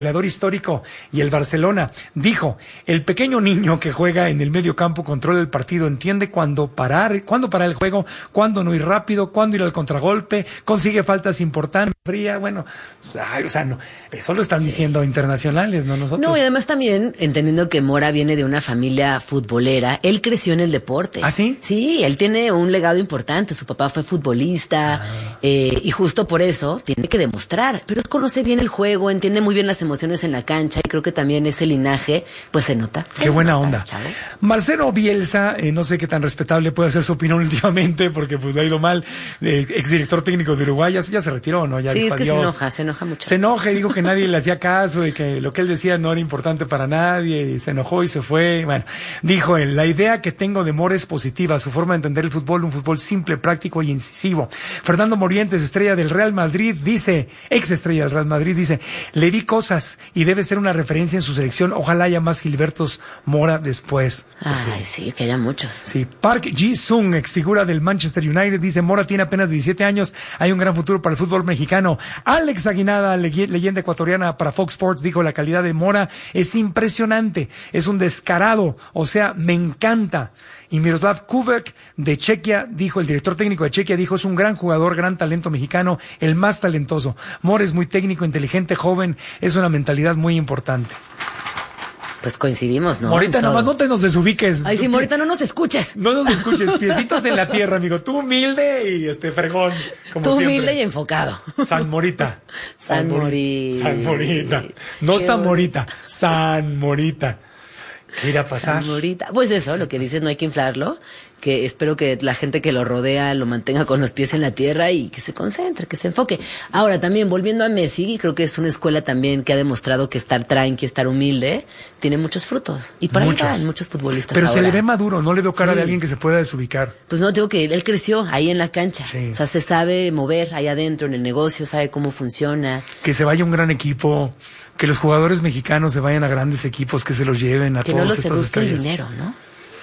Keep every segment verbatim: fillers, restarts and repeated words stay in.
goleador histórico y el Barcelona, dijo: el pequeño niño que juega en el medio campo controla el partido, entiende cuándo parar, cuándo parar el juego, cuándo no ir rápido, cuándo ir al contragolpe, consigue faltas importantes, fría, bueno, ay, o sea, no, eso lo están sí. diciendo internacionales, no nosotros. No, y además también entendiendo que Mora viene de una familia futbolera, él creció en el deporte. ¿Ah, sí? Sí, él tiene un legado importante, su papá fue futbolista, ah. eh, y justo por eso tiene que demostrar, pero él conoce bien el juego, entiende muy bien las emociones emociones en la cancha, y creo que también ese linaje pues se nota. Se Qué buena nota, onda. Chavo. Marcelo Bielsa, eh, no sé qué tan respetable puede ser su opinión últimamente, porque pues ha ido mal, eh, exdirector técnico de Uruguay, ya, ya se retiró, ¿no? Ya sí, dijo, es que adiós. se enoja, se enoja mucho. Se enoja y dijo que nadie le hacía caso y que lo que él decía no era importante para nadie, y se enojó y se fue. Bueno, dijo él: la idea que tengo de Mora es positiva, su forma de entender el fútbol, un fútbol simple, práctico y incisivo. Fernando Morientes, estrella del Real Madrid, dice, ex estrella del Real Madrid, dice: le vi cosas y debe ser una referencia en su selección. Ojalá haya más Gilbertos Mora después. Pues Ay, sí. sí, que haya muchos. Sí, Park Ji-sung, ex figura del Manchester United, dice: Mora tiene apenas diecisiete años, hay un gran futuro para el fútbol mexicano. Alex Aguinada, le- leyenda ecuatoriana para Fox Sports, dijo: la calidad de Mora es impresionante, es un descarado, o sea, me encanta. Y Miroslav Kubek de Chequia dijo, el director técnico de Chequia dijo: es un gran jugador, gran talento mexicano, el más talentoso. Mora es muy técnico, inteligente, joven, es una mentalidad muy importante. Pues coincidimos, ¿no? Morita, nomás no te nos desubiques. Ay, sí, Morita, no nos escuches. No nos escuches, piecitos en la tierra, amigo. Tú humilde y este fregón, como Tú siempre. humilde y enfocado. San Morita. San Morita. San Morita. No Qué San Morita, San Morita. ¿Qué irá a pasar? San Morita. Pues eso, lo que dices, no hay que inflarlo. Que espero que la gente que lo rodea lo mantenga con los pies en la tierra y que se concentre, que se enfoque. Ahora, también, volviendo a Messi, creo que es una escuela también que ha demostrado que estar tranqui, estar humilde, tiene muchos frutos. Y para Muchos. ahí van muchos futbolistas Pero ahora. se le ve maduro, no le veo cara Sí. de alguien que se pueda desubicar. Pues no, digo que él creció ahí en la cancha. Sí. O sea, se sabe mover ahí adentro en el negocio, sabe cómo funciona. Que se vaya un gran equipo, que los jugadores mexicanos se vayan a grandes equipos, que se los lleven a Que todos no los estos seduzca el estrellas. dinero, ¿no?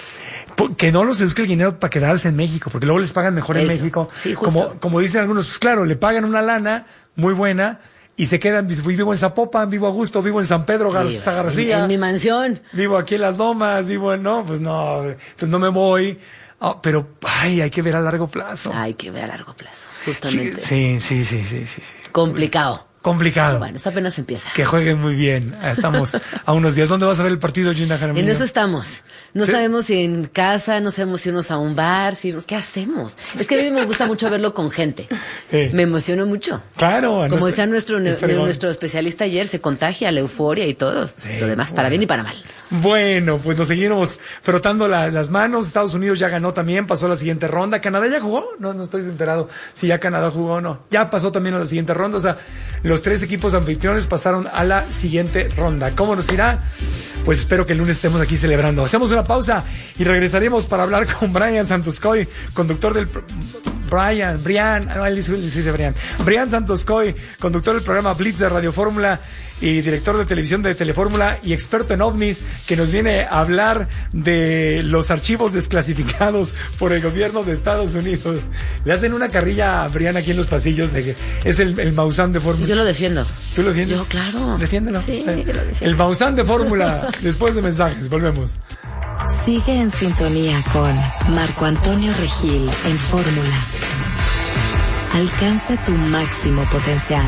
Po- Que no los seduzca el dinero para quedarse en México, porque luego les pagan mejor en Eso. México. Sí, justo. Como, como dicen algunos, pues claro, le pagan una lana muy buena y se quedan, vivo en Zapopan, vivo a gusto, vivo en San Pedro Garza García. En, en mi mansión. Vivo aquí en Las Lomas, vivo en, no, pues no, entonces no me voy. Ah, pero, ay, hay que ver a largo plazo. Hay que ver a largo plazo, justamente. Sí, sí, sí, sí, sí, sí. Complicado. Complicado. Bueno, esto apenas empieza. Que jueguen muy bien. Estamos a unos días. ¿Dónde vas a ver el partido, Gina Jaramillo? En eso estamos. No ¿Sí? sabemos si en casa, no sabemos si irnos a un bar, si irnos... ¿Qué hacemos? Es que a mí me gusta mucho verlo con gente. Sí. Me emociono mucho. Claro. Como no sé. decía nuestro, Es fregón. nuestro especialista ayer, se contagia la euforia y todo. Sí, Lo demás, para bueno. bien y para mal. Bueno, pues nos seguimos frotando la- las manos. Estados Unidos ya ganó también, pasó a la siguiente ronda. ¿Canadá ya jugó? No, no estoy enterado si ya Canadá jugó o no. Ya pasó también a la siguiente ronda. O sea, los tres equipos anfitriones pasaron a la siguiente ronda. ¿Cómo nos irá? Pues espero que el lunes estemos aquí celebrando. Hacemos una pausa y regresaremos para hablar con Brian Santoscoy, conductor del... pro- Brian, Brian, no, él dice, él dice Brian. Brian Santoscoy, conductor del programa Blitz de Radio Fórmula y director de televisión de Telefórmula y experto en ovnis, que nos viene a hablar de los archivos desclasificados por el gobierno de Estados Unidos. Le hacen una carrilla a Brian aquí en los pasillos de que es el, el Maussan de Fórmula. Yo lo defiendo. ¿Tú lo defiendes? Yo, claro. Defiéndelo. Sí, Eh, yo lo defiendo. El Maussan de Fórmula, después de mensajes. Volvemos. Sigue en sintonía con Marco Antonio Regil en Fórmula. Alcanza tu máximo potencial.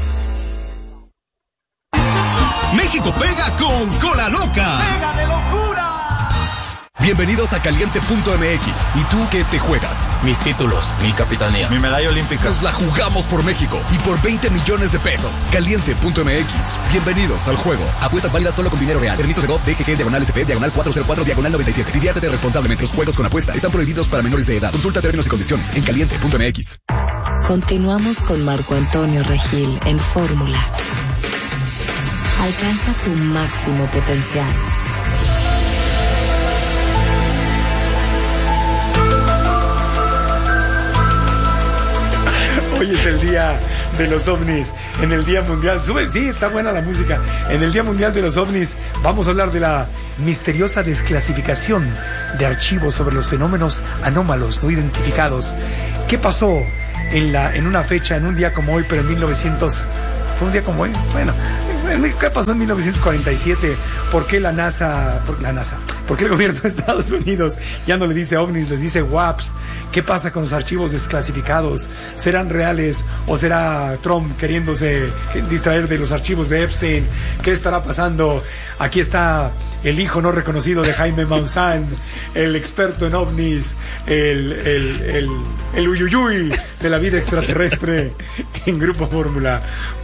México pega con Cola Loca. ¡Pega de locura! Bienvenidos a Caliente punto M X. ¿Y tú qué te juegas? Mis títulos, mi capitanía. Mi medalla olímpica. Nos la jugamos por México y por veinte millones de pesos. Caliente punto M X. Bienvenidos al juego. Apuestas válidas solo con dinero real. Permisos de G O V, D G G, diagonal S P, diagonal cuatro cero cuatro, diagonal noventa y siete. Diviértete responsablemente. Los juegos con apuesta están prohibidos para menores de edad. Consulta términos y condiciones en Caliente punto M X. Continuamos con Marco Antonio Regil en Fórmula. Alcanza tu máximo potencial. Hoy es el día de los ovnis, en el Día Mundial, sube, sí, está buena la música, en el Día Mundial de los ovnis vamos a hablar de la misteriosa desclasificación de archivos sobre los fenómenos anómalos no identificados. ¿Qué pasó en, la, en una fecha, en un día como hoy, pero en mil novecientos? ¿Fue un día como hoy? Bueno, ¿Qué pasó en mil novecientos cuarenta y siete? ¿Por qué la NASA, por, la NASA, por qué el gobierno de Estados Unidos ya no le dice ovnis, les dice W A Ps? ¿Qué pasa con los archivos desclasificados? ¿Serán reales o será Trump queriéndose distraer de los archivos de Epstein? ¿Qué estará pasando? Aquí está el hijo no reconocido de Jaime Maussan, el experto en ovnis, el, el, el, el uyuyuy de la vida extraterrestre en Grupo Fórmula,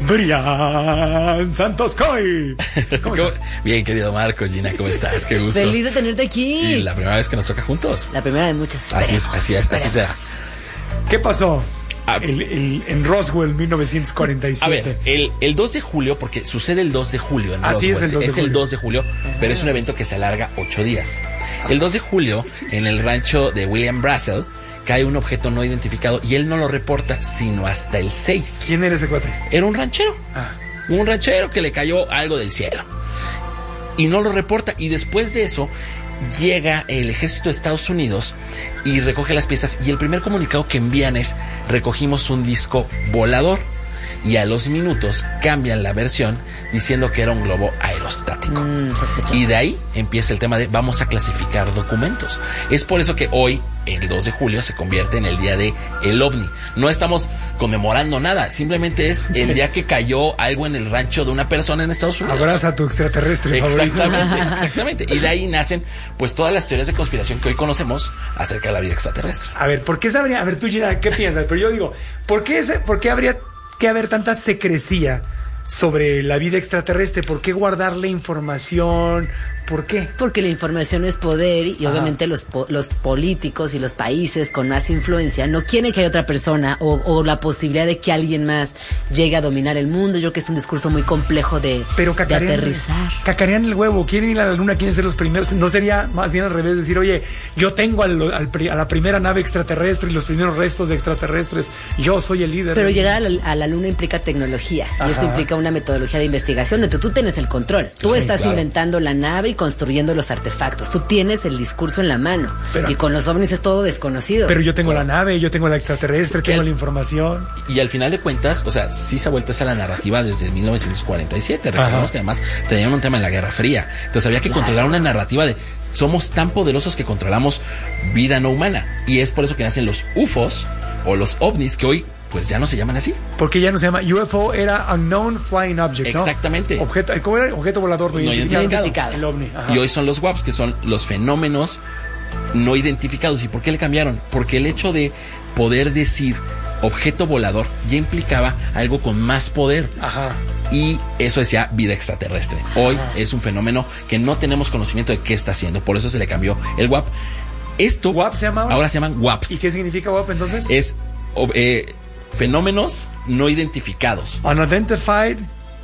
Brian Santos Coy. ¿Cómo ¿Cómo? estás? Bien, querido Marco, Gina, ¿cómo estás? Qué gusto. Feliz de tenerte aquí. Y la primera vez que nos toca juntos. La primera de muchas. Así es, Esperemos, así es, así será. esperemos. ¿Qué pasó? Ah, El- el- en Roswell, mil novecientos cuarenta y A siete. ver, el, el dos de julio, porque sucede el dos de julio en Así Roswell. es, el dos de es el julio. dos de julio, pero es un evento que se alarga ocho días. El dos de julio, en el rancho de William Brazel, cae un objeto no identificado y él no lo reporta sino hasta el seis. ¿Quién era ese cuate? Era un ranchero. Ah. Un ranchero que le cayó algo del cielo. Y no lo reporta. Y después de eso, llega el ejército de Estados Unidos y recoge las piezas. Y el primer comunicado que envían es: recogimos un disco volador. Y a los minutos cambian la versión diciendo que era un globo aerostático. Mm, sospechoso. Y de ahí empieza el tema de vamos a clasificar documentos. Es por eso que hoy, el dos de julio, se convierte en el día de el ovni. No estamos conmemorando nada, simplemente es el Sí. día que cayó algo en el rancho de una persona en Estados Unidos. Abraza a tu extraterrestre favorito. Exactamente, exactamente. Y de ahí nacen pues todas las teorías de conspiración que hoy conocemos acerca de la vida extraterrestre. A ver, ¿por qué sabría? A ver, tú, Gina, ¿qué piensas? Pero yo digo, ¿por qué, ese, ¿por qué habría que haber tanta secrecía sobre la vida extraterrestre? ¿Por qué guardarle información? ¿Por qué? Porque la información es poder y Ajá. obviamente los, po- los políticos y los países con más influencia no quieren que haya otra persona o, o la posibilidad de que alguien más llegue a dominar el mundo. Yo creo que es un discurso muy complejo de, Pero de cacarean, aterrizar. cacarean el huevo, quieren ir a la luna, quieren ser los primeros. ¿No sería más bien al revés? Decir, oye, yo tengo al, al pri- a la primera nave extraterrestre y los primeros restos de extraterrestres, yo soy el líder. Pero llegar a la, a la luna implica tecnología Ajá. y eso implica una metodología de investigación donde tú tienes el control. Tú Sí, estás claro. inventando la nave y construyendo los artefactos. Tú tienes el discurso en la mano. Pero- y con los ovnis es todo desconocido. Pero yo tengo la nave, yo tengo la extraterrestre, Que tengo el- la información. Y al final de cuentas, o sea, sí se ha vuelto esa la narrativa desde mil novecientos cuarenta y siete. Recordemos Ajá. que además tenían un tema en la Guerra Fría. Entonces había que Claro. controlar una narrativa de somos tan poderosos que controlamos vida no humana. Y es por eso que nacen los U F Os o los ovnis, que hoy pues ya no se llaman así. Porque ya no se llama U F O, era Unknown Flying Object, ¿no? Exactamente. Objeto, ¿cómo era? Objeto volador no, No identificado. identificado. El ovni. Ajá. Y hoy son los W A Ps, que son los fenómenos no identificados. ¿Y por qué le cambiaron? Porque el hecho de poder decir objeto volador ya implicaba algo con más poder. Ajá. Y eso decía vida extraterrestre. Hoy es un fenómeno que no tenemos conocimiento de qué está haciendo. Por eso se le cambió el W A P. Esto ¿W A P se llama ahora? ahora se llaman W A Ps. ¿Y qué significa W A P entonces? Es o- eh, fenómenos no identificados. Unidentified.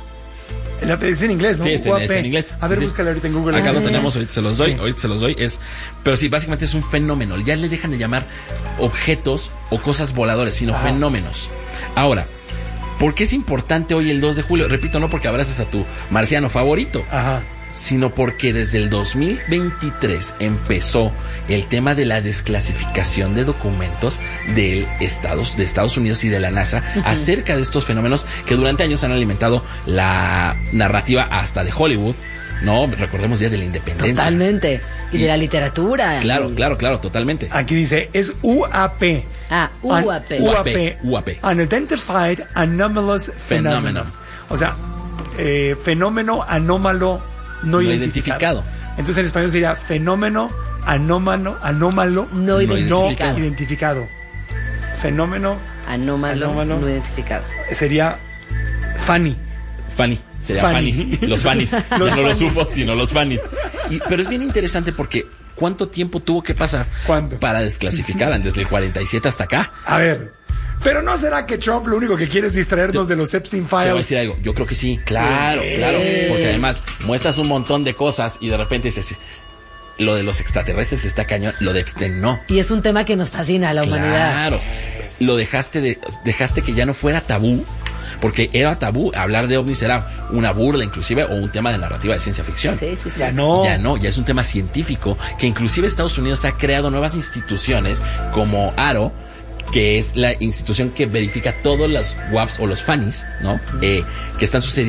La- Es en inglés, ¿no? Sí, está en, W A P. está en inglés. A Sí, ver, sí. búscale ahorita en Google. Acá A lo ver. tenemos, ahorita se los doy, Sí. ahorita se los doy. Es, pero sí, básicamente es un fenómeno. Ya le dejan de llamar objetos o cosas voladores, sino Ajá. fenómenos. Ahora, ¿por qué es importante hoy el dos de julio? Repito, no porque abraces a tu marciano favorito, Ajá. sino porque desde el dos mil veintitrés empezó el tema de la desclasificación de documentos del Estados, de Estados Unidos y de la NASA acerca de estos fenómenos que durante años han alimentado la narrativa hasta de Hollywood, ¿no? Recordemos Día de la Independencia. Totalmente. Y, Y- de la literatura. Claro, Y- claro, claro, totalmente. Aquí dice, es U A P. Ah, U A P. Un- U A P. U A P. Unidentified Anomalous Phenomenon. Phenomenon. O sea, eh, fenómeno anómalo no, No identificado. identificado. Entonces en español sería fenómeno anómalo, anómalo No No identificado. identificado. Fenómeno Anómalo, Anómalo. no identificado. sería Fanny. Fanny, sería Fanny. Fanny's, los Fanny's, ya Los no los Fanny's. U F Os, sino los Fanny's. Y, pero es bien interesante porque ¿cuánto tiempo tuvo que pasar ¿Cuánto? para desclasificar desde el cuarenta y siete hasta acá? A ver, pero ¿no será que Trump lo único que quiere es distraernos de los Epstein Te voy a Files? decir algo, yo creo que sí, claro, Sí. claro, porque además muestras un montón de cosas y de repente dices, lo de los extraterrestres está cañón, lo de Epstein no. Y es un tema que nos fascina a la humanidad. Claro, lo dejaste de, dejaste que ya no fuera tabú, porque era tabú, hablar de ovnis era una burla inclusive o un tema de narrativa de ciencia ficción. Sí, sí, sí. Ya no. Ya no, ya es un tema científico que inclusive Estados Unidos ha creado nuevas instituciones como A R O, que es la institución que verifica todos los W A Ps o los Fannies, ¿no? Eh, que están sucediendo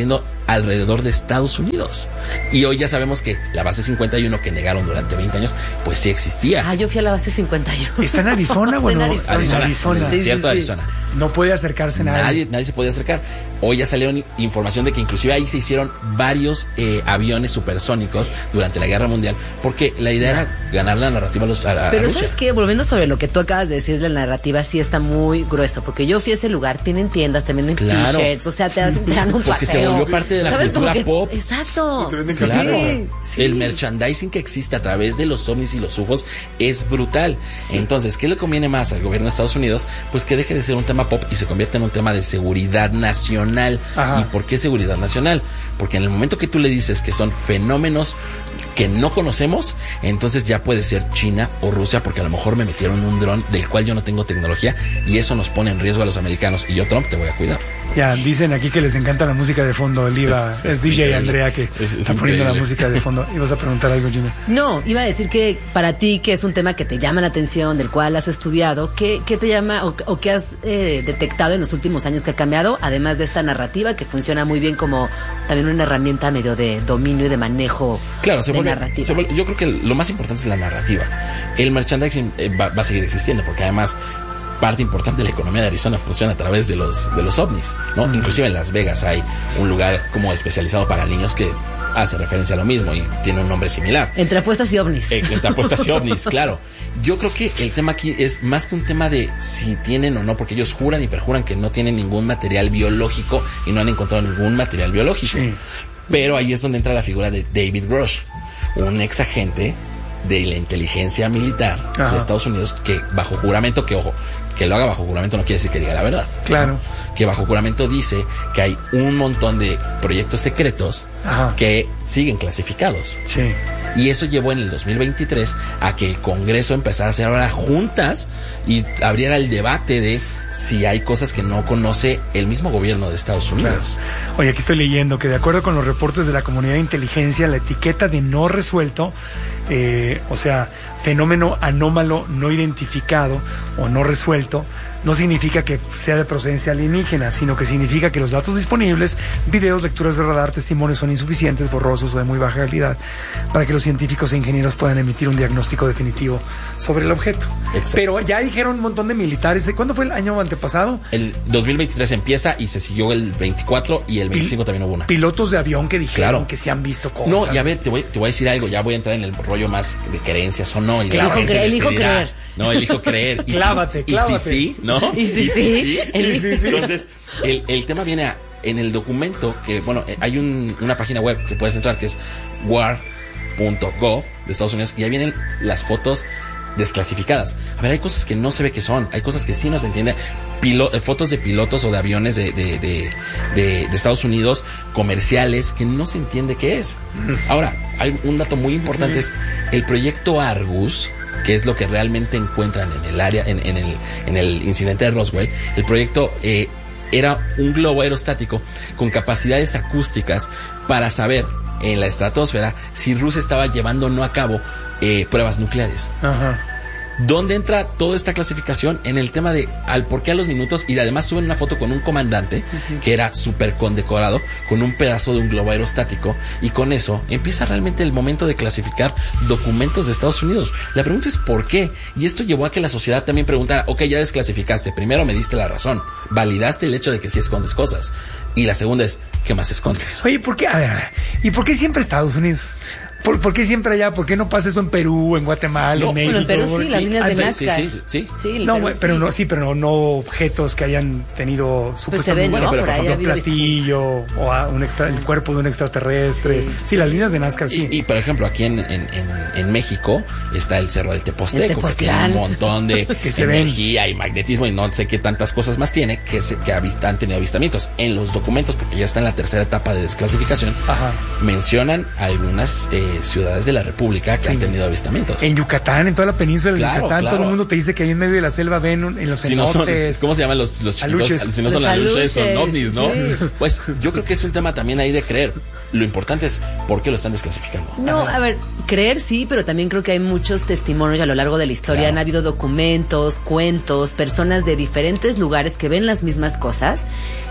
alrededor de Estados Unidos. Y hoy ya sabemos que la base cincuenta y uno que negaron durante veinte años, pues sí existía. Ah, yo fui a la base cincuenta y uno. ¿Está en Arizona? Bueno, en Arizona. Arizona, Arizona. en el Sí, desierto de sí, sí. Arizona. No puede acercarse nadie. Nadie, nadie se podía acercar. Hoy ya salieron información de que inclusive ahí se hicieron varios eh, aviones supersónicos sí. durante la Guerra Mundial, porque la idea era ganar la narrativa a, los, a, a Pero Rusia. ¿sabes qué? Volviendo sobre lo que tú acabas de decir, la narrativa sí está muy grueso, porque yo fui a ese lugar, tienen tiendas, te venden Claro. t-shirts, o sea, te hacen, te dan un Porque paseo. se volvió parte de la ¿Sabes? cultura Como que- pop. Exacto. Claro, Sí, sí. el merchandising que existe a través de los ovnis y los U F Os es brutal. Sí. Entonces, ¿qué le conviene más al gobierno de Estados Unidos? Pues que deje de ser un tema pop y se convierta en un tema de seguridad nacional. Ajá. ¿Y por qué seguridad nacional? Porque en el momento que tú le dices que son fenómenos que no conocemos, entonces ya puede ser China o Rusia, porque a lo mejor me metieron un dron del cual yo no tengo tecnología y eso nos pone en riesgo a los americanos. Y yo, Trump, te voy a cuidar. Ya, dicen aquí que les encanta la música de fondo. El IVA Es- es, es D J increíble. Andrea que Es- es está poniendo la increíble. música de fondo. ¿Ibas a preguntar algo, Gina? No, iba a decir que para ti, que es un tema que te llama la atención, del cual has estudiado, ¿qué, qué te llama o, o qué has eh, detectado en los últimos años que ha cambiado, además de esta narrativa que funciona muy bien como también una herramienta medio de dominio y de manejo Claro, se de vuelve, narrativa? se vuelve- yo creo que lo más importante es la narrativa. El merchandising eh, va, va a seguir existiendo, porque además parte importante de la economía de Arizona funciona a través de los de los ovnis, ¿no? Mm. Inclusive en Las Vegas hay un lugar como especializado para niños que hace referencia a lo mismo y tiene un nombre similar. Entre apuestas y ovnis. Eh, entre apuestas y ovnis, claro. Yo creo que el tema aquí es más que un tema de si tienen o no, porque ellos juran y perjuran que no tienen ningún material biológico y no han encontrado ningún material biológico. Sí. Pero ahí es donde entra la figura de David Grush, un ex agente de la inteligencia militar Ajá. de Estados Unidos que bajo juramento, que ojo, que lo haga bajo juramento no quiere decir que diga la verdad. Claro. ¿no? Que bajo juramento dice que hay un montón de proyectos secretos Ajá. que siguen clasificados. Sí. Y eso llevó en el dos mil veintitrés a que el Congreso empezara a hacer ahora juntas y abriera el debate de si hay cosas que no conoce el mismo gobierno de Estados Unidos. Oye, aquí estoy leyendo que de acuerdo con los reportes de la comunidad de inteligencia, la etiqueta de no resuelto, eh, o sea, fenómeno anómalo no identificado o no resuelto, no significa que sea de procedencia alienígena, sino que significa que los datos disponibles, videos, lecturas de radar, testimonios son insuficientes, borrosos o de muy baja calidad para que los científicos e ingenieros puedan emitir un diagnóstico definitivo sobre el objeto. Exacto. Pero ya dijeron un montón de militares. ¿Cuándo fue el año antepasado? El dos mil veintitrés empieza y se siguió el veinticuatro y el veinticinco también hubo una. Pilotos de avión que dijeron Claro. que se han visto cosas. No, y a ver, te voy, te voy a decir algo, ya voy a entrar en el rollo más de creencias o no. Y Claro. la gente Elijo cre- elijo decidirá. creer. No, elijo creer. Y si- Clávate, clávate. Y si sí, ¿no? Y si sí, el- Y si sí. Entonces, el, el tema viene a, en el documento que, bueno, eh, hay un, una página web que puedes entrar que es war punto gov de Estados Unidos y ahí vienen las fotos desclasificadas. A ver, hay cosas que no se ve que son, hay cosas que sí no se entiende. Pilo- eh, fotos de pilotos o de aviones de, de, de, de, de Estados Unidos comerciales que no se entiende qué es. Ahora, hay un dato muy importante, es el proyecto Argus, que es lo que realmente encuentran en el área, en, en, el, en el incidente de Roswell. El proyecto eh, era un globo aerostático con capacidades acústicas para saber en la estratosfera si Rusia estaba llevando o no a cabo eh, pruebas nucleares. Ajá. ¿Dónde entra toda esta clasificación? En el tema de al por qué a los minutos, y además suben una foto con un comandante uh-huh. que era súper condecorado con un pedazo de un globo aerostático, y con eso empieza realmente el momento de clasificar documentos de Estados Unidos. La pregunta es ¿por qué? Y esto llevó a que la sociedad también preguntara, ok, ya desclasificaste, primero me diste la razón, validaste el hecho de que sí escondes cosas, y la segunda es, ¿qué más escondes? Oye, ¿por qué? A ver, a ver. ¿Y por qué siempre Estados Unidos? ¿Por, ¿Por qué siempre allá? ¿Por qué no pasa eso en Perú, en Guatemala, No, en México? Bueno, en Perú sí, las líneas Ah, de sí. Nazca. sí, sí, sí. Sí, el No, Perú bueno, pero sí. no, sí, pero no, no objetos que hayan tenido Pues se ven, supuestamente, ¿no? pero Por por ahí ha un habido platillo o a un extra, el cuerpo de un extraterrestre. Sí, Sí. las líneas de Nazca, sí. Y, y, por ejemplo, aquí en, en, en, en México está el Cerro del Teposteco, El que Tepoztlán. tiene un montón de Que se ven. energía y magnetismo y no sé qué tantas cosas más tiene que, se, que avist- han tenido avistamientos. En los documentos, porque ya está en la tercera etapa de desclasificación, Ajá. mencionan algunas eh, ciudades de la República que Sí. han tenido avistamientos. En Yucatán, en toda la península de Claro, Yucatán, claro. todo el mundo te dice que ahí en medio de la selva ven un- en los Si no son, cenotes. ¿cómo se llaman los, los chiquitos? Aluches. Si no son Los aluches, son aluches, ovnis, ¿no? sí. Pues yo creo que es un tema también ahí de creer. Lo importante es por qué lo están desclasificando. No, a ver, creer sí, pero también creo que hay muchos testimonios a lo largo de la historia. Claro. Han habido documentos, cuentos, personas de diferentes lugares que ven las mismas cosas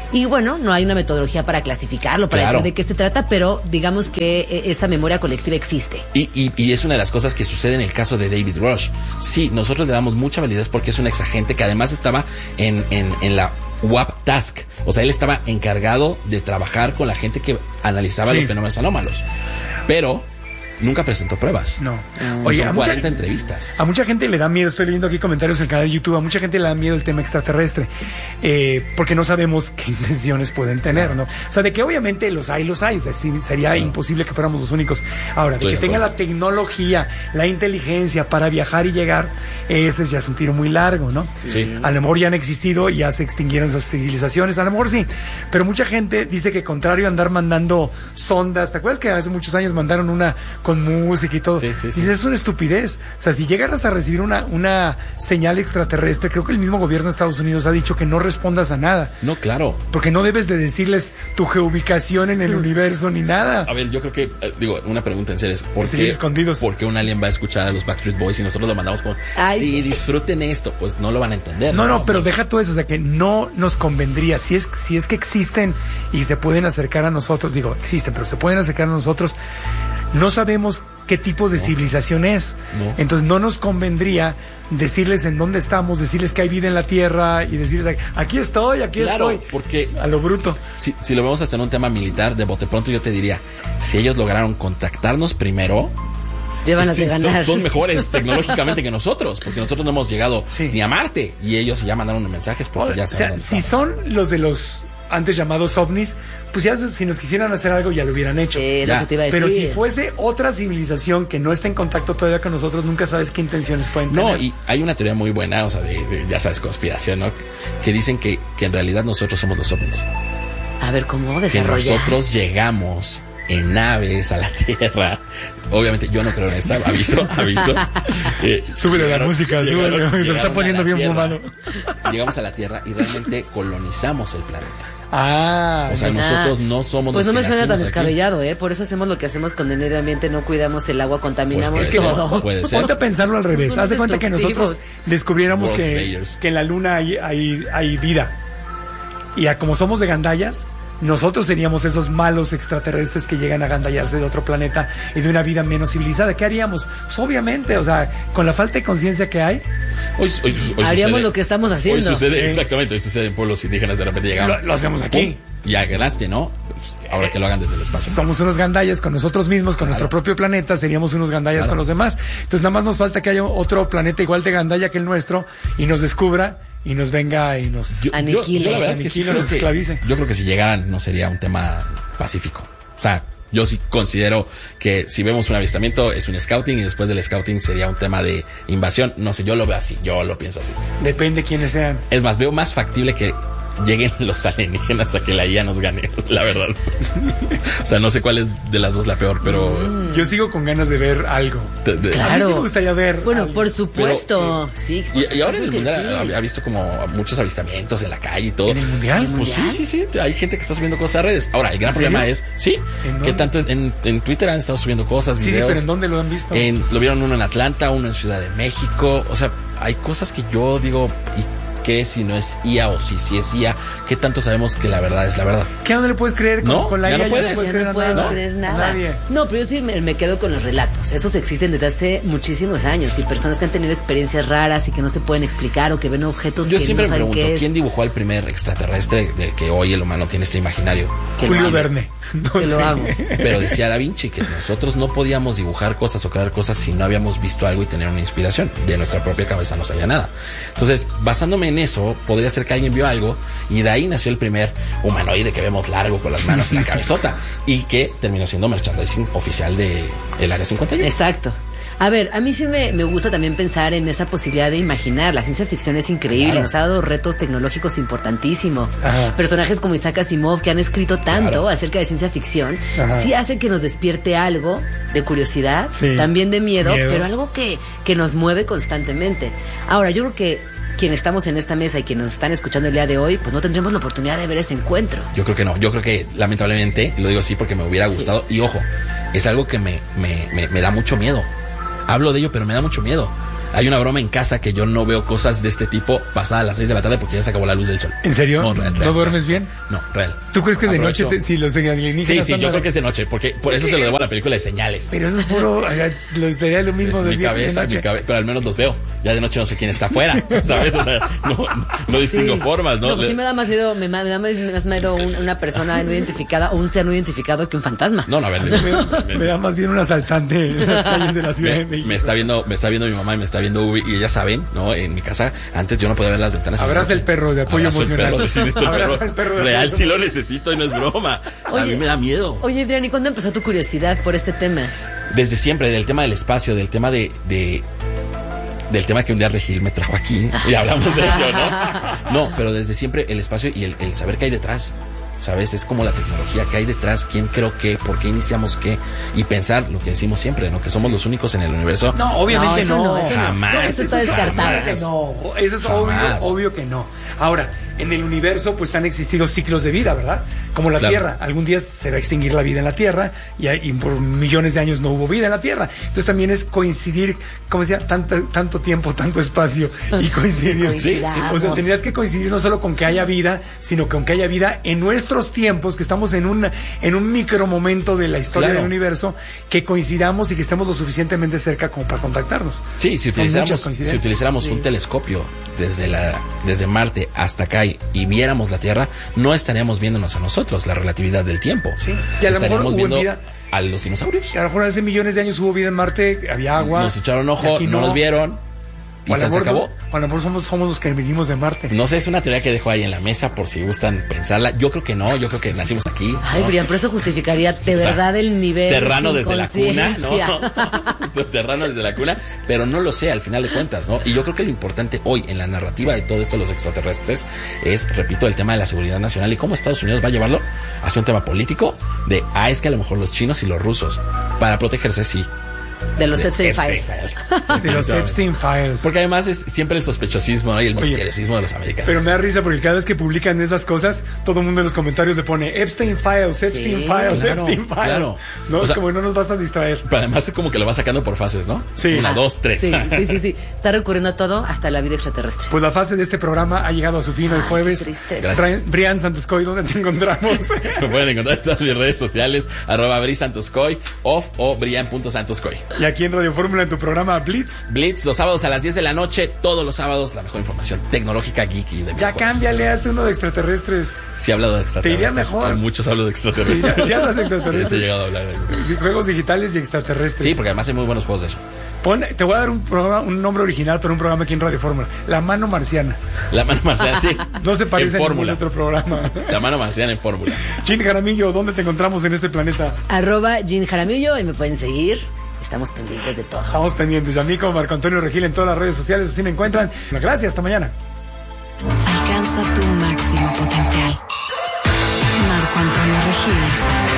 Y bueno, no hay una metodología para clasificarlo, para Claro. decir de qué se trata, pero digamos que eh, esa memoria colectiva existe. Y, y, y es una de las cosas que sucede en el caso de David Rush. Sí, nosotros le damos mucha validez porque es un exagente que además estaba en, en, en la W A P Task. O sea, él estaba encargado de trabajar con la gente que analizaba Sí. los fenómenos anómalos. Pero nunca presentó pruebas. No. Y Oye, son a mucha, cuarenta entrevistas. a mucha gente le da miedo, estoy leyendo aquí comentarios en el canal de YouTube, a mucha gente le da miedo el tema extraterrestre, eh, porque no sabemos qué intenciones pueden tener, ¿no? O sea, de que obviamente los hay, los hay, o sea, sí, sería imposible que fuéramos los únicos. Ahora, de Estoy que de tenga acuerdo. la tecnología, la inteligencia para viajar y llegar, ese ya es un tiro muy largo, ¿no? Sí. A lo mejor ya han existido y ya se extinguieron esas civilizaciones, a lo mejor sí, pero mucha gente dice que contrario a andar mandando sondas, ¿te acuerdas que hace muchos años mandaron una con música y todo? Sí, sí, sí. Dices, es una estupidez. O sea, si llegaras a recibir una, una señal extraterrestre, creo que el mismo gobierno de Estados Unidos ha dicho que no respondas a nada, No, claro. porque no debes de decirles tu geoubicación en el universo ni nada. A ver, yo creo que, eh, digo, una pregunta en serio es, ¿por Seguir qué, escondidos. ¿por qué un alien va a escuchar a los Backstreet Boys y nosotros lo mandamos como, Ay. sí, disfruten esto? Pues no lo van a entender. No, no, pero deja todo eso, o sea, que no nos convendría, si es, si es que existen y se pueden acercar a nosotros, digo, existen, pero se pueden acercar a nosotros, no sabemos qué tipo de civilización es. No. Entonces no nos convendría decirles en dónde estamos, decirles que hay vida en la Tierra y decirles, aquí estoy, aquí Claro, estoy. porque A lo bruto. si, si lo vemos hasta en un tema militar, de bote pronto yo te diría, si ellos lograron contactarnos primero, Llévanos sí, de son, ganar. son mejores tecnológicamente que nosotros, porque nosotros no hemos llegado Sí. ni a Marte y ellos ya mandaron mensajes porque ya O se sea, han si son los de los antes llamados ovnis, pues ya si nos quisieran hacer algo ya lo hubieran hecho. Sí, es Ya. lo que te iba a decir. Pero si fuese otra civilización que no está en contacto todavía con nosotros, nunca sabes qué intenciones pueden tener. No, y hay una teoría muy buena, o sea, de, de, ya sabes, conspiración, ¿no? Que dicen que, que en realidad nosotros somos los ovnis. A ver, ¿cómo Que desarrollar? nosotros llegamos en naves a la Tierra. Obviamente yo no creo en esta, aviso, aviso. Eh, Súbele la música, súbele, se lo está llegaron poniendo a la bien Tierra. fumado. Llegamos a la Tierra y realmente colonizamos el planeta. Ah, O sea, Ah, nosotros no somos Pues no los me que suena tan nacimos aquí. descabellado, ¿eh? Por eso hacemos lo que hacemos con el medio ambiente, no cuidamos el agua, contaminamos Pues puede ser, todo. puede ser. ponte a pensarlo al revés. Somos Haz de cuenta que nosotros destructivos. descubriéramos World's que, failures. que en la luna hay, hay, hay vida. Y a, como somos de gandallas, nosotros seríamos esos malos extraterrestres que llegan a gandallarse de otro planeta y de una vida menos civilizada. ¿Qué haríamos? Pues obviamente, o sea, con la falta de conciencia que hay, Hoy, hoy- hoy Haríamos sucede- lo que estamos haciendo. Hoy sucede, Sí. exactamente, hoy sucede en pueblos indígenas, de repente llegamos. Lo- lo hacemos aquí. Y ya ganaste, ¿no? Pues, ahora que lo hagan desde el espacio. somos unos gandallas con nosotros mismos, con nuestro propio planeta, seríamos unos gandallas Claro. con los demás. Entonces nada más nos falta que haya otro planeta igual de gandalla que el nuestro y nos descubra y nos venga y nos... Yo, Aniquile. yo- yo la verdad es que sí Aniquile, creo nos que- esclavice. yo creo que si llegaran no sería un tema pacífico. O sea, yo sí considero que si vemos un avistamiento es un scouting y después del scouting sería un tema de invasión. No sé, yo lo veo así, yo lo pienso así. Depende quiénes sean. Es más, veo más factible que lleguen los alienígenas a que la I A nos gane, la verdad. O sea, no sé cuál es de las dos la peor, pero... Yo sigo con ganas de ver algo. de- de- Claro. A mí sí me gustaría ver Bueno, algo. por supuesto. sí. por Y, y ahora en el supuesto que mundial sí. ha, ha visto como muchos avistamientos en la calle y todo. ¿En el mundial? Pues sí, ¿Mundial? sí, sí. Hay gente que está subiendo cosas a redes. Ahora, el gran ¿En serio? problema es, sí, ¿En que dónde? tanto es, en, en Twitter han estado subiendo cosas, Sí, sí, videos. pero ¿en dónde lo han visto? En- lo vieron uno en Atlanta, uno en Ciudad de México. O sea, hay cosas que yo digo, ¿y qué si no es I A o si sí es I A? ¿Qué tanto sabemos que la verdad es la verdad? ¿Qué no le puedes creer con, No, con la ya I A? no puedes. Ya creer no a puedes nada. creer A nada. nadie. No, pero yo sí me, me quedo con los relatos. Esos existen desde hace muchísimos años y personas que han tenido experiencias raras y que no se pueden explicar o que ven objetos Yo que siempre no me saben pregunto, qué es. ¿quién dibujó al primer extraterrestre del que hoy el humano tiene este imaginario? Que lo Julio amo. Verne. No Que lo sé. amo. Pero decía Da Vinci que nosotros no podíamos dibujar cosas o crear cosas si no habíamos visto algo y tener una inspiración. De nuestra propia cabeza no salía nada. Entonces, basándome en eso, podría ser que alguien vio algo y de ahí nació el primer humanoide que vemos largo con las manos en la cabezota y que terminó siendo merchandising oficial de el Área cincuenta y uno. Exacto. A ver, a mí sí me, me gusta también pensar en esa posibilidad de imaginar. La ciencia ficción es increíble, Claro. nos ha dado retos tecnológicos importantísimos. Ajá. Personajes como Isaac Asimov que han escrito tanto Claro. acerca de ciencia ficción, Ajá. sí hacen que nos despierte algo de curiosidad, Sí. también de miedo, Miedo. pero algo que, que nos mueve constantemente. Ahora, yo creo que quienes estamos en esta mesa y quienes nos están escuchando el día de hoy, pues no tendremos la oportunidad de ver ese encuentro. Yo creo que no, yo creo que lamentablemente, lo digo así porque me hubiera Sí. gustado y ojo, es algo que me, me, me, me da mucho miedo. Hablo de ello, pero me da mucho miedo. Hay una broma en casa que yo no veo cosas de este tipo pasadas a las seis de la tarde porque ya se acabó la luz del sol. ¿En serio? No, real, real, ¿No duermes bien? No, real. ¿Tú crees que de Aprovecho. noche, te, si los alienígenas... Sí, sí, yo andan- creo que es de noche, porque por eso se lo debo a la película de Señales. Pero eso es puro... Lo sería lo mismo Es de mi día que de cabeza, noche. mi cabeza, pero al menos los veo. Ya de noche no sé quién está afuera, ¿sabes? O sea, no, no distingo Sí. formas, ¿no? No, pues sí me da más miedo, me, me da más, más miedo un- una persona no identificada o un ser no identificado que un fantasma. No, no, a ver, Me, me da más bien un asaltante en las calles de la Ciudad de me, México. me está viendo, me está viendo mi mamá y me está viendo Ubi y ellas saben, ¿no? En mi casa antes yo no podía ver las ventanas. Abraza el perro de apoyo Abrazo el emocional. perro, sí, necesito el Abraza perro. el perro de Real, apoyo sí lo necesito y no es broma. a Oye. mí me da miedo. Oye, Adrián, ¿y cuándo empezó tu curiosidad por este tema? Desde siempre, del tema del espacio, del tema de, de del tema que un día Regil me trajo aquí y hablamos de ello, ¿no? No, pero desde siempre el espacio y el, el saber qué hay detrás. ¿Sabes? Es como la tecnología, qué hay detrás, quién creó qué, por qué iniciamos qué, y pensar lo que decimos siempre, ¿no? Que somos los únicos en el universo. No, obviamente No, eso no. no, eso no. Jamás. No, eso está Eso es descartado. claro que no. Eso es obvio, Jamás. obvio que no. Ahora, en el universo pues han existido ciclos de vida, ¿verdad? Como la Claro. Tierra. Algún día se va a extinguir la vida en la Tierra y, hay- y por millones de años no hubo vida en la Tierra. Entonces también es coincidir, como decía, tanto, tanto tiempo, tanto espacio y coincidir. Sí, sí. O sea, tendrías que coincidir no solo con que haya vida, sino con que haya vida en nuestros tiempos, que estamos en un, en un micro momento de la historia Claro. del universo, que coincidamos y que estemos lo suficientemente cerca como para contactarnos. Sí, si Son muchas utilizáramos, si coincidencias. utilizáramos un telescopio desde la desde Marte hasta acá y, y viéramos la Tierra, no estaríamos viéndonos a nosotros, la relatividad del tiempo. Sí. Y a lo mejor estaríamos hubo viendo vida. a los dinosaurios. Y a lo mejor hace millones de años hubo vida en Marte, había agua. Nos echaron y ojo, aquí no nos vieron y O a lo se mejor acabó. no- o a lo mejor somos, somos los que venimos de Marte. No sé, es una teoría que dejo ahí en la mesa por si gustan pensarla. Yo creo que no, yo creo que nacimos aquí. Ay, ¿no? Brian, pero eso justificaría de O sea, verdad el nivel. Terrano sin desde la cuna, conciencia. ¿no? Terrano desde la cuna, pero no lo sé al final de cuentas, ¿no? Y yo creo que lo importante hoy en la narrativa de todo esto de los extraterrestres es, repito, el tema de la seguridad nacional y cómo Estados Unidos va a llevarlo hacia un tema político de, ah, es que a lo mejor los chinos y los rusos, para protegerse, sí. De los de Epstein Epstein Files. Files. De los Epstein Files. Porque además es siempre el sospechosismo, ¿no? Y el Oye, misteriosismo de los americanos. Pero me da risa porque cada vez que publican esas cosas, todo el mundo en los comentarios le pone Epstein Files, Epstein Sí, Files, claro, Epstein Files. claro. No, O es sea, como no nos vas a distraer. Pero además es como que lo va sacando por fases, ¿no? Sí. Una, dos, tres. Sí, sí, sí, sí. Está recurriendo a todo hasta la vida extraterrestre. Pues la fase de este programa ha llegado a su fin el Ay, jueves. qué tristeza. Brian, Brian Santoscoy, ¿dónde te encontramos? Me pueden encontrar en todas mis redes sociales, arroba brisantoscoy, off o brian.santoscoy. Y aquí en Radio Fórmula, en tu programa Blitz. Blitz, los sábados a las diez de la noche, todos los sábados, la mejor información tecnológica, geeky de Ya videojuegos. cámbiale, hazte uno de extraterrestres. Sí he hablado de Te iría extraterrestres. mejor. Con muchos hablo de extraterrestres. Sí, sí hablas de Sí, extraterrestres. sí he llegado a hablar. de- Sí, juegos digitales y extraterrestres. Sí, porque además hay muy buenos juegos de eso. Pon- te voy a dar un programa, un nombre original para un programa aquí en Radio Fórmula. La mano marciana. La mano marciana, sí. No se parece en a ningún fórmula. otro programa. La mano marciana en fórmula. Gin Jaramillo, ¿dónde te encontramos en este planeta? Arroba Jean Jaramillo y me pueden seguir. Estamos pendientes de todo. Estamos pendientes. Y a mí como Marco Antonio Regil en todas las redes sociales, así me encuentran. Gracias, hasta mañana. Alcanza tu máximo potencial. Marco Antonio Regil.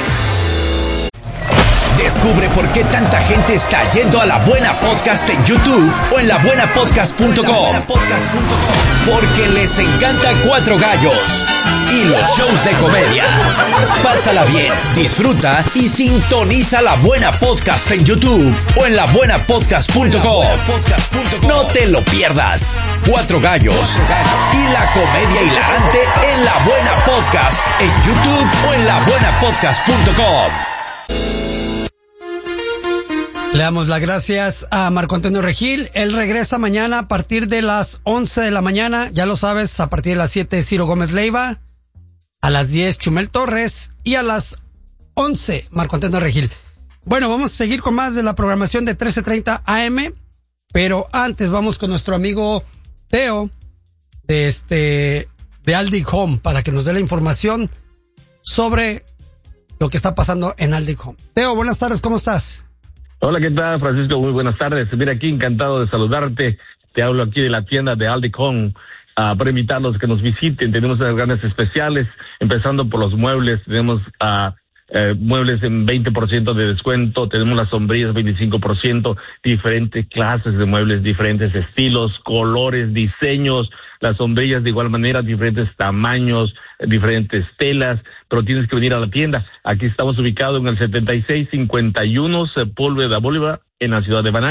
Descubre por qué tanta gente está yendo a La Buena Podcast en YouTube o en la buena podcast punto com. Porque les encanta Cuatro Gallos y los shows de comedia. Pásala bien, disfruta y sintoniza La Buena Podcast en YouTube o en la buena podcast punto com. No te lo pierdas. Cuatro Gallos y la comedia hilarante en La Buena Podcast en YouTube o en la buena podcast punto com. Le damos las gracias a Marco Antonio Regil. Él regresa mañana a partir de las once de la mañana. Ya lo sabes, a partir de las siete Ciro Gómez Leiva. A las diez Chumel Torres. Y a las once Marco Antonio Regil. Bueno, vamos a seguir con más de la programación de trece treinta A M. Pero antes vamos con nuestro amigo Teo de este de Aldi Home para que nos dé la información sobre lo que está pasando en Aldi Home. Teo, buenas tardes, ¿cómo estás? Hola, ¿qué tal, Francisco? Muy buenas tardes. Mira, aquí encantado de saludarte. Te hablo aquí de la tienda de Aldi Home uh, para invitarlos a que nos visiten. Tenemos unas grandes especiales, empezando por los muebles. Tenemos uh, eh, muebles en veinte por ciento de descuento. Tenemos las sombrillas veinticinco por ciento. Diferentes clases de muebles, diferentes estilos, colores, diseños. Las sombrillas de igual manera, diferentes tamaños, diferentes telas, pero tienes que venir a la tienda. Aquí estamos ubicados en el setenta y seis cincuenta y uno Sepúlveda Bolívar, en la ciudad de Banais.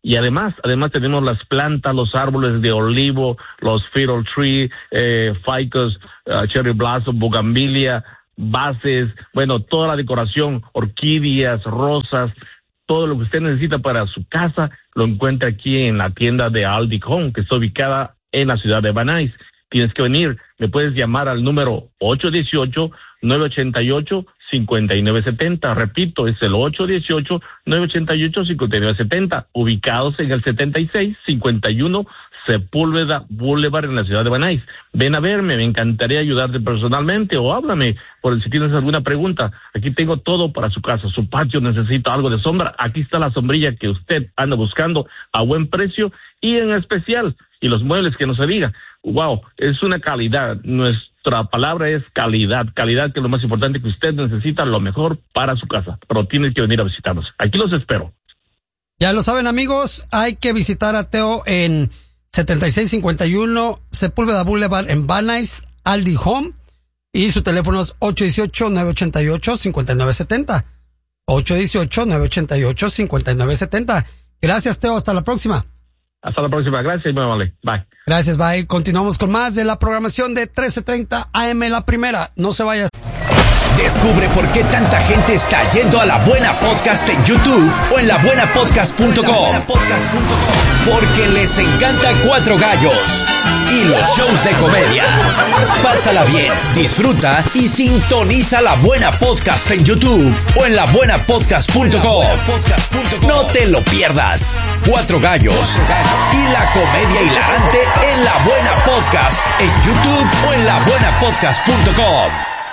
Y además, además tenemos las plantas, los árboles de olivo, los fiddle tree, eh, ficus, uh, cherry blossom, bugambilia, bases, bueno, toda la decoración, orquídeas, rosas, todo lo que usted necesita para su casa, lo encuentra aquí en la tienda de Aldi Home, que está ubicada en la ciudad de Van Nuys. Tienes que venir, me puedes llamar al número ocho uno ocho, nueve ocho ocho, cinco nueve siete cero. Repito, es el ocho uno ocho, nueve ocho ocho, cinco nueve siete cero, ubicados en el setenta y seis cincuenta y uno Sepúlveda Boulevard en la ciudad de Van Nuys. Ven a verme, me encantaría ayudarte personalmente o háblame por si tienes alguna pregunta. Aquí tengo todo para su casa, su patio necesita algo de sombra. Aquí está la sombrilla que usted anda buscando a buen precio y en especial. Y los muebles que no se diga. Wow, es una calidad. Nuestra palabra es calidad. Calidad que es lo más importante, que usted necesita lo mejor para su casa. Pero tienes que venir a visitarnos. Aquí los espero. Ya lo saben, amigos, hay que visitar a Teo en setenta y seis cincuenta y uno Sepúlveda Boulevard en Van Nuys, Aldi Home, y su teléfono es ocho uno ocho, nueve ocho ocho, cinco nueve siete cero. ocho uno ocho, nueve ocho ocho, cinco nueve siete cero. Gracias, Teo, hasta la próxima. Hasta la próxima, gracias, muy amable. Bye. Gracias, bye. Continuamos con más de la programación de trece treinta A M La Primera. No se vayas. Descubre por qué tanta gente está yendo a La Buena Podcast en YouTube o en la buena podcast punto com. Porque les encanta Cuatro Gallos y los shows de comedia. Pásala bien, disfruta y sintoniza La Buena Podcast en YouTube o en la buena podcast punto com. No te lo pierdas. Cuatro Gallos y la comedia hilarante en La Buena Podcast en YouTube o en la buena podcast punto com.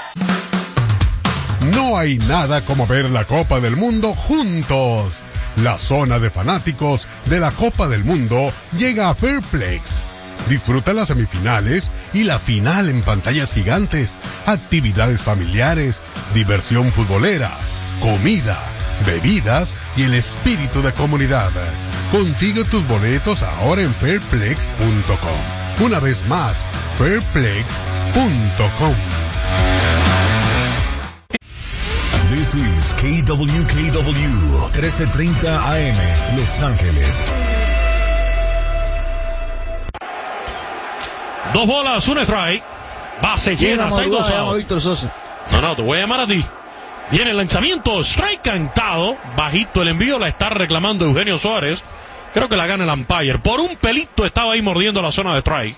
No hay nada como ver la Copa del Mundo juntos. La zona de fanáticos de la Copa del Mundo llega a Fairplex. Disfruta las semifinales y la final en pantallas gigantes, actividades familiares, diversión futbolera, comida, bebidas y el espíritu de comunidad. Consigue tus boletos ahora en fairplex punto com. Una vez más, fairplex punto com. This is K W K W trece treinta A M Los Ángeles. Dos bolas, un strike. Base llena, seis dos outs. No, no, te voy a llamar a ti. Viene el lanzamiento, strike cantado. Bajito el envío, la está reclamando Eugenio Suárez. Creo que la gana el umpire. Por un pelito estaba ahí mordiendo la zona de strike.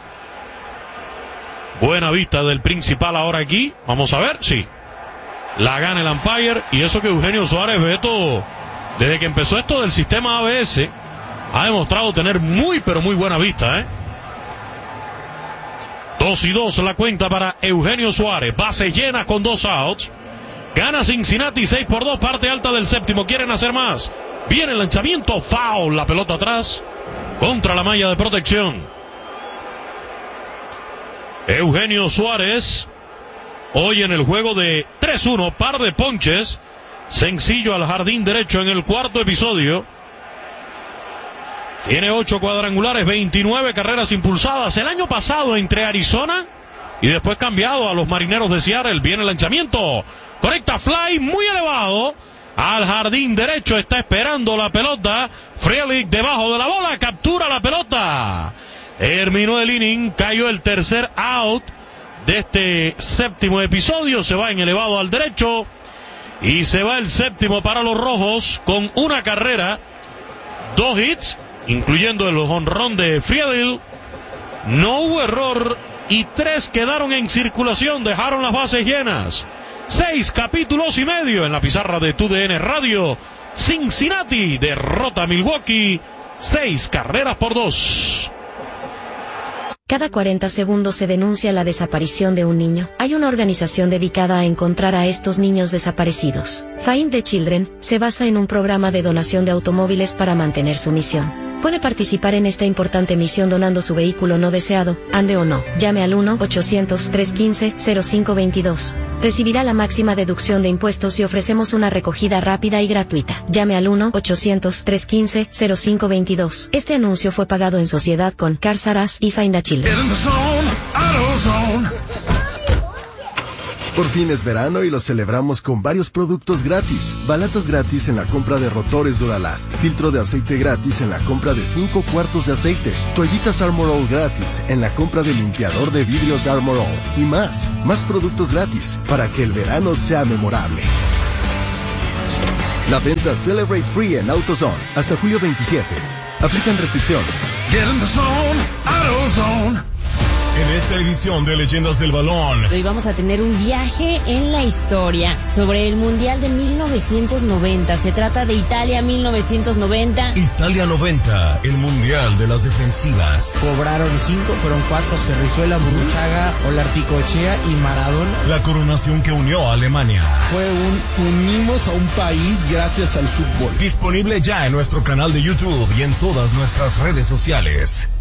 Buena vista del principal ahora aquí. Vamos a ver, sí. La gana el umpire, y eso que Eugenio Suárez, Beto, desde que empezó esto del sistema A B S, ha demostrado tener muy, pero muy buena vista, ¿eh? Dos y dos la cuenta para Eugenio Suárez. Base llena con dos outs. Gana Cincinnati seis por dos, parte alta del séptimo. Quieren hacer más. Viene el lanzamiento, foul, la pelota atrás, contra la malla de protección. Eugenio Suárez, hoy en el juego de tres uno, par de ponches, sencillo al jardín derecho en el cuarto episodio. Tiene ocho cuadrangulares, veintinueve carreras impulsadas. El año pasado entre Arizona y después cambiado a los Marineros de Seattle. Viene el lanzamiento, correcta fly, muy elevado al jardín derecho. Está esperando la pelota. Frelick debajo de la bola, captura la pelota. Terminó el inning, cayó el tercer out de este séptimo episodio. Se va en elevado al derecho y se va el séptimo para los rojos con una carrera, dos hits, incluyendo el jonrón de Friedel. No hubo error y tres quedaron en circulación, dejaron las bases llenas. Seis capítulos y medio en la pizarra de Tu D N Radio. Cincinnati derrota a Milwaukee seis carreras por dos. Cada cuarenta segundos se denuncia la desaparición de un niño. Hay una organización dedicada a encontrar a estos niños desaparecidos. Find the Children se basa en un programa de donación de automóviles para mantener su misión. Puede participar en esta importante misión donando su vehículo no deseado, ande o no. Llame al uno ochocientos, trescientos quince, cero cinco veintidós. Recibirá la máxima deducción de impuestos y ofrecemos una recogida rápida y gratuita. Llame al uno ochocientos, trescientos quince, cero cinco veintidós. Este anuncio fue pagado en sociedad con Cars R Us y Find a Children. Por fin es verano y lo celebramos con varios productos gratis. Balatas gratis en la compra de rotores Duralast. Filtro de aceite gratis en la compra de cinco cuartos de aceite. Toallitas Armor All gratis en la compra de limpiador de vidrios Armor All. Y más, más productos gratis para que el verano sea memorable. La venta Celebrate Free en AutoZone hasta julio veintisiete. Aplican restricciones. Get in the zone, AutoZone. En esta edición de Leyendas del Balón, hoy vamos a tener un viaje en la historia sobre el Mundial de mil novecientos noventa. Se trata de Italia mil novecientos noventa. Italia noventa, el Mundial de las defensivas. Cobraron cinco, fueron cuatro: Cerrizuela, Burruchaga, Olarticochea y Maradona. La coronación que unió a Alemania. Fue un unimos a un país gracias al fútbol. Disponible ya en nuestro canal de YouTube y en todas nuestras redes sociales.